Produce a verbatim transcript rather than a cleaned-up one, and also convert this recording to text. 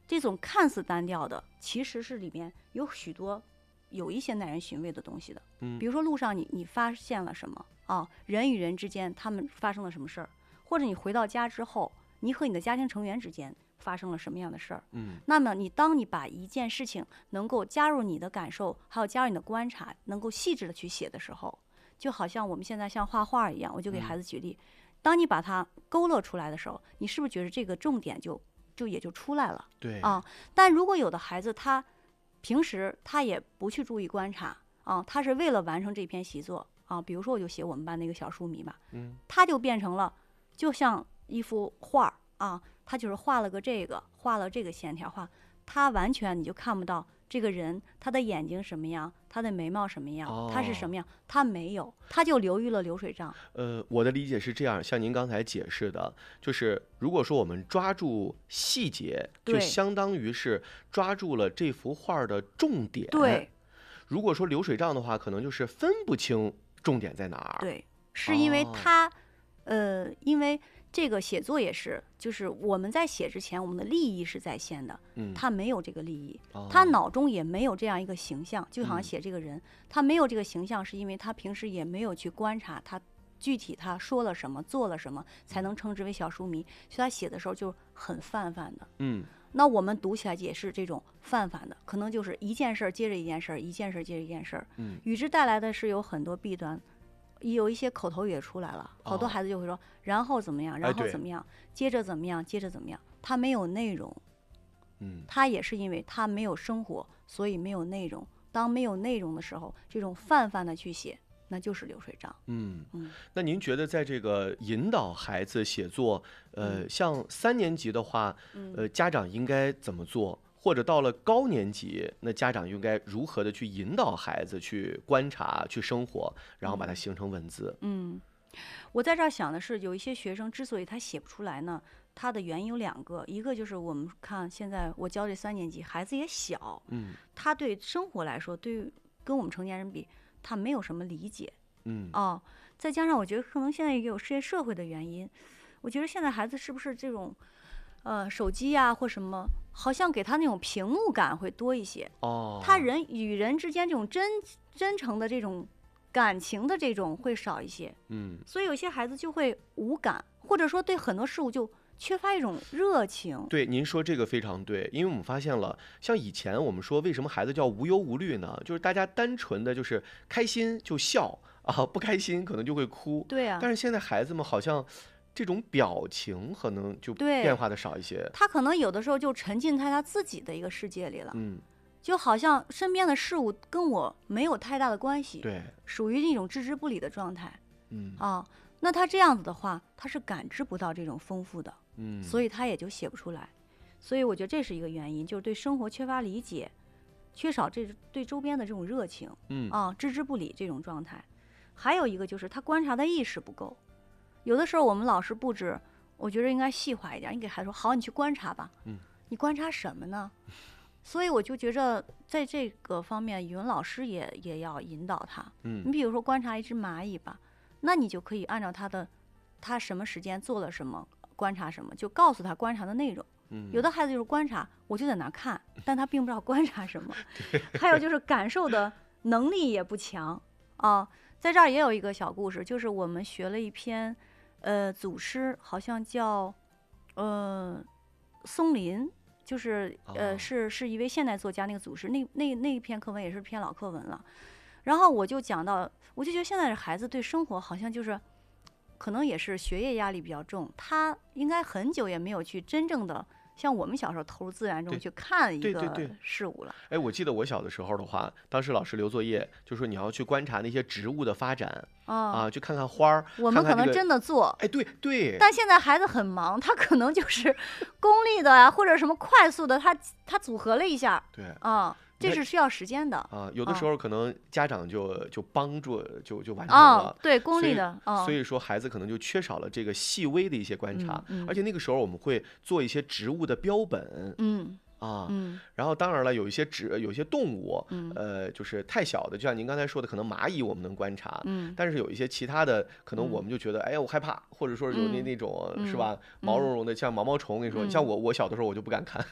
这种看似单调的，其实是里面有许多有一些耐人寻味的东西的。 嗯， 比如说路上你你发现了什么啊？人与人之间他们发生了什么事儿，或者你回到家之后，你和你的家庭成员之间发生了什么样的事儿？ 嗯， 那么你当你把一件事情能够加入你的感受，还有加入你的观察，能够细致的去写的时候，就好像我们现在像画画一样，我就给孩子举例，当你把它勾勒出来的时候，你是不是觉得这个重点就就也就出来了？ 对啊，但如果有的孩子他平时他也不去注意观察啊，他是为了完成这篇习作啊，比如说我就写我们班那个小书迷吧， 嗯， 他就变成了就像一幅画啊，他就是画了个这个，画了这个线条画，他完全你就看不到这个人他的眼睛什么样，他的眉毛什么样， 哦他是什么样，他没有，他就流于了流水账。 呃，我的理解是这样，像您刚才解释的，就是如果说我们抓住细节，就对相当于是抓住了这幅画的重点。 对如果说流水账的话，可能就是分不清重点在哪儿。 对，是因为哦他，呃，因为这个写作也是，就是我们在写之前，我们的利益是在先的， 嗯， 他没有这个利益， 哦他脑中也没有这样一个形象，就好像嗯写这个人，他没有这个形象，是因为他平时也没有去观察他具体他说了什么，做了什么，才能称之为小书迷，所以他写的时候就很泛泛的。 嗯那我们读起来也是这种泛泛的，可能就是一件事儿接着一件事儿，一件事儿接着一件事儿， 嗯， 与之带来的是有很多弊端，有一些口头语也出来了，好多哦孩子就会说，然后怎么样，然后对怎么样，接着怎么样，接着怎么样，他没有内容， 嗯， 他也是因为他没有生活，所以没有内容。当没有内容的时候，这种泛泛的去写，那就是流水账。 嗯， 嗯那您觉得在这个引导孩子写作，呃， 嗯像三年级的话， 嗯呃，家长应该怎么做？或者到了高年级，那家长应该如何的去引导孩子去观察、去生活，然后把它形成文字？ 嗯，我在这儿想的是，有一些学生之所以他写不出来呢，他的原因有两个，一个就是我们看现在我教这三年级孩子也小， 嗯他对生活来说，对于跟我们成年人比，他没有什么理解嗯哦。再加上我觉得可能现在也有世界社会的原因，我觉得现在孩子是不是这种，呃，手机呀、或什么，好像给他那种屏幕感会多一些。 哦， 他人与人之间这种真真诚的这种感情的这种会少一些， 嗯所以有些孩子就会无感，或者说对很多事物就缺乏一种热情。 对，您说这个非常对，因为我们发现了，像以前我们说为什么孩子叫无忧无虑呢？就是大家单纯的就是开心就笑啊，不开心可能就会哭。 对啊， 但是现在孩子们好像这种表情可能就对变化的少一些。 他可能有的时候就沉浸在他自己的一个世界里了， 嗯， 就好像身边的事物跟我没有太大的关系， 对， 属于一种置之不理的状态嗯啊。那他这样子的话，他是感知不到这种丰富的， 嗯， 所以他也就写不出来。所以我觉得这是一个原因，就是对生活缺乏理解，缺少这对周边的这种热情嗯啊，置之不理这种状态。还有一个就是他观察的意识不够，有的时候我们老师布置，我觉得应该细化一点，你给孩子说好，你去观察吧， 嗯， 你观察什么呢？所以我就觉着在这个方面，语文老师也也要引导他。你嗯比如说观察一只蚂蚁吧，那你就可以按照他的他什么时间做了什么，观察什么，就告诉他观察的内容。 嗯， 有的孩子就是观察，我就在那儿看，但他并不知道观察什么。还有就是感受的能力也不强啊。在这儿也有一个小故事，就是我们学了一篇，呃，祖诗，好像叫，呃，松林，就是呃哦是是一位现代作家那个祖诗，那那那一篇课文也是篇老课文了。然后我就讲到，我就觉得现在的孩子对生活好像就是，可能也是学业压力比较重，他应该很久也没有去真正的像我们小时候投入自然中对去看一对对对个事物了。 哎，我记得我小的时候的话，当时老师留作业就说你要去观察那些植物的发展啊， 啊，去看看花儿， 我们可能看看这个真的做， 哎，对对， 但现在孩子很忙，他可能就是功利的啊，或者什么快速的，他他组合了一下对啊，这你看是需要时间的啊，有的啊时候可能家长就就帮助就就完成啊了。， 对，功所以利的啊， 所以说孩子可能就缺少了这个细微的一些观察， 嗯嗯而且那个时候我们会做一些植物的标本嗯啊， 嗯然后当然了，有一些植有一些动物， 嗯呃，就是太小的，就像您刚才说的，可能蚂蚁我们能观察， 嗯但是有一些其他的，可能嗯我们就觉得，哎呀，我害怕，或者说有那嗯那种嗯是吧，毛茸茸的，像毛毛虫，跟你说， 嗯像我我小的时候我就不敢看，